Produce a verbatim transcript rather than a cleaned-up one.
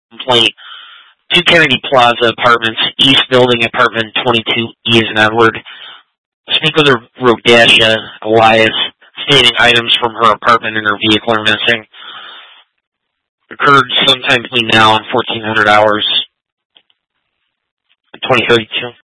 complaint. Two Kennedy Plaza Apartments, East Building, Apartment twenty-two E as in Edward. Speaker Rhodesha Elias, stating items from her apartment and her vehicle are missing. Occurred sometime between now and fourteen hundred hours, twenty thirty-two.